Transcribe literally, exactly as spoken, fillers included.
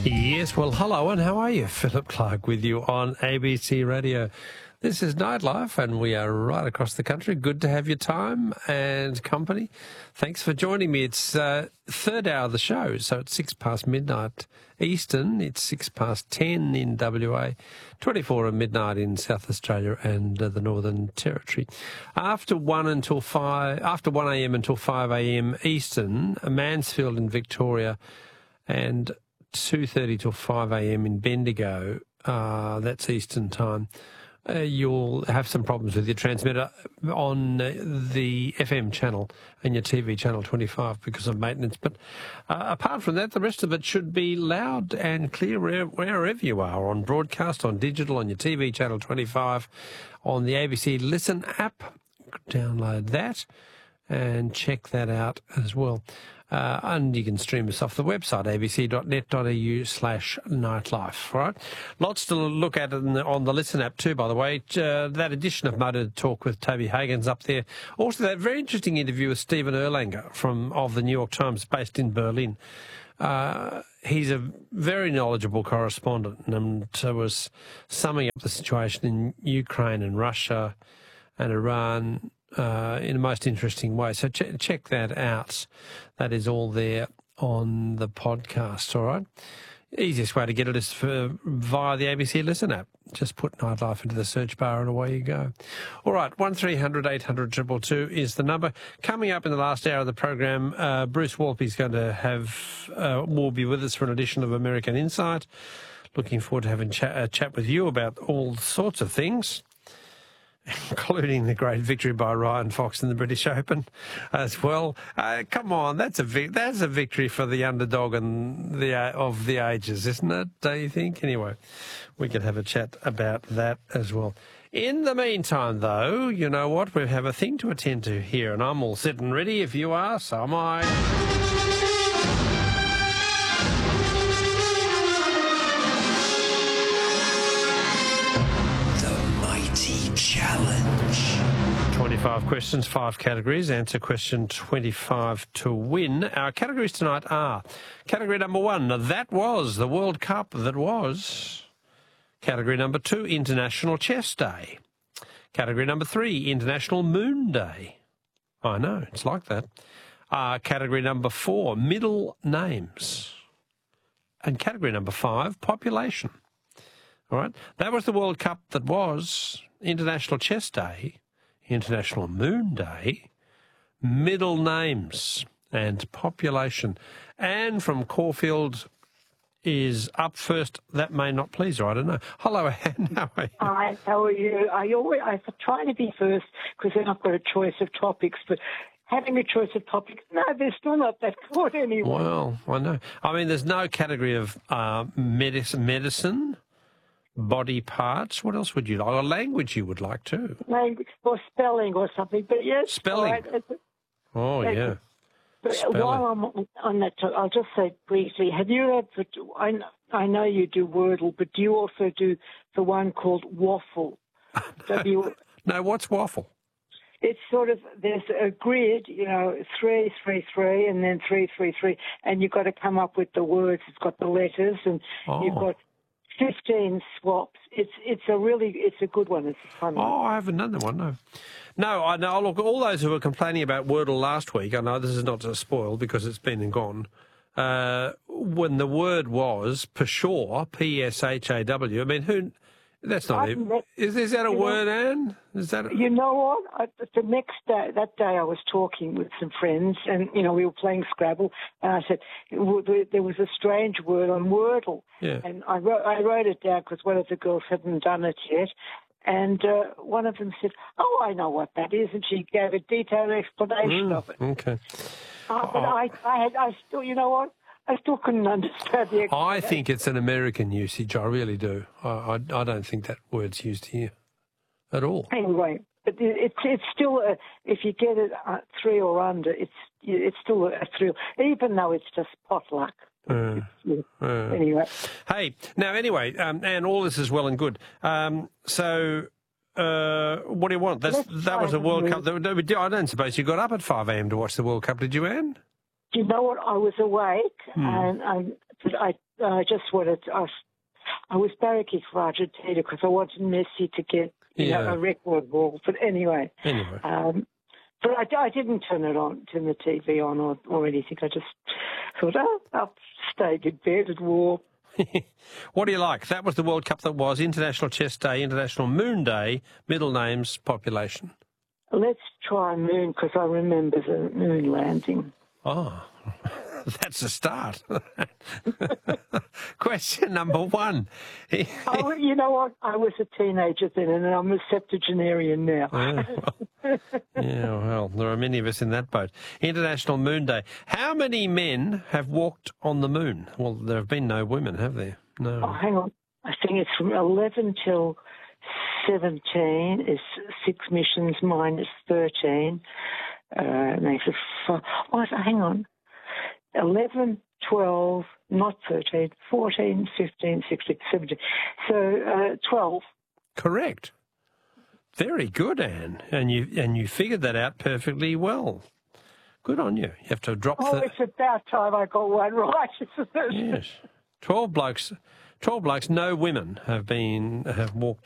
Yes, well, hello, and how are you? Philip Clark with you on A B C Radio. This is Nightlife, and we are right across the country. Good to have your time and company. Thanks for joining me. It's uh, third hour of the show, so it's six past midnight Eastern. It's six past ten in W A, twenty-four at midnight in South Australia and uh, the Northern Territory. After one until five, after one a m until five a m Eastern, Mansfield in Victoria, and two thirty till five a m in Bendigo. Uh, that's Eastern time. Uh, you'll have some problems with your transmitter on uh, the F M channel and your T V channel twenty-five because of maintenance. But uh, apart from that, the rest of it should be loud and clear where, wherever you are, on broadcast, on digital, on your T V channel twenty-five, on the A B C Listen app. Download that and check that out as well. Uh, and you can stream us off the website, abc.net.au slash nightlife, all right? Lots to look at in the, on the Listen app too, by the way. Uh, that edition of Motor Talk with Toby Hagen's up there. Also, that very interesting interview with Stephen Erlanger from of the New York Times, based in Berlin. Uh, he's a very knowledgeable correspondent and uh, was summing up the situation in Ukraine and Russia and Iran Uh, in a most interesting way. So ch- check that out. That is all there on the podcast, all right? Easiest way to get it is for, via the A B C Listen app. Just put Nightlife into the search bar and away you go. All right, one three hundred eight hundred two two two is the number. Coming up in the last hour of the program, uh, Bruce Walpy's going to have, uh, will be with us for an edition of American Insight. Looking forward to having cha- a chat with you about all sorts of things, including the great victory by Ryan Fox in the British Open as well. Uh, come on, that's a vi- that's a victory for the underdog and the uh, of the ages, isn't it? Do you think? Anyway, we can have a chat about that as well. In the meantime, though, you know what? We have a thing to attend to here, and I'm all set and ready. If you are, so am I. Challenge. twenty-five questions, five categories. Answer question twenty-five to win. Our categories tonight are category number one, that was the World Cup that was. Category number two, International Chess Day. Category number three, International Moon Day. I know, it's like that. Uh, category number four, middle names. And category number five, population. All right, that was the World Cup that was. International Chess Day, International Moon Day, middle names and population. Anne from Caulfield is up first. That may not please her, I don't know. Hello, Anne, how are you? Hi, how are you? I always I try to be first because then I've got a choice of topics, but having a choice of topics, no, they're still not that good anyway. Well, I know. I mean, there's no category of uh, medicine, medicine, body parts. What else would you like? Or language you would like too? Language or spelling or something. But yes, spelling. Right. Oh yeah. But spelling. while I'm on that, I'll just say briefly: have you ever? I I know you do Wordle, but do you also do the one called Waffle? W. No, what's Waffle? It's sort of, there's a grid, you know, three, three, three, and then three, three, three, and you've got to come up with the words. It's got the letters, and oh. you've got fifteen swaps. It's it's a really it's a good one. It's a fun one. Oh, I haven't done that one. No, no. I know. Look, all those who were complaining about Wordle last week. I know this is not to spoil because it's been and gone. Uh, when the word was Peshawar, P S H A W. I mean, who? That's not it. Met, is, is that a word, know, Anne? Is that? A... You know what? I, the next day, that day, I was talking with some friends, and you know we were playing Scrabble, and I said there was a strange word on Wordle, yeah. and I wrote I wrote it down because one of the girls hadn't done it yet, and uh, one of them said, "Oh, I know what that is," and she gave a detailed explanation mm, of it. Okay. Uh, but oh. I, I had, I still, you know what? I still couldn't understand the explanation. I think it's an American usage. I really do. I, I, I don't think that word's used here at all. Anyway, but it's it's still a, if you get it uh, three or under, it's it's still a thrill, even though it's just potluck. Uh, uh, anyway. Hey, now anyway, um, and all this is well and good. Um, so. Uh, what do you want? That's, that was a World Cup. That, I don't suppose you got up at five a m to watch the World Cup, did you, Anne? Do you know what? I was awake, hmm. and I but I I just wanted to, I, I was barracking for Argentina because I wanted Messi to get you Yeah. know, a record ball. But anyway, Anyway. um, but I, I didn't turn it on, turn the T V on or, or anything. I just thought, oh, I'll stay in bed and warm. What do you like? That was the World Cup that was International Chess Day, International Moon Day, middle names, population. Let's try moon because I remember the moon landing. Oh, that's a start. Question number one. I, you know what? I was a teenager then, and I'm a septuagenarian now. Yeah, well, yeah, well, there are many of us in that boat. International Moon Day. How many men have walked on the moon? Well, there have been no women, have there? No. Oh, hang on. I think it's from eleven till seventeen is six missions minus thirteen. Uh, makes it five. Oh, hang on. eleven, twelve, not thirteen, fourteen, fifteen, sixteen, seventeen. So uh, twelve. Correct. Very good, Anne. And you and you figured that out perfectly well. Good on you. You have to drop Oh, the... it's about time I got one right, isn't it? Yes. Twelve blokes, twelve blokes, no women have been have walked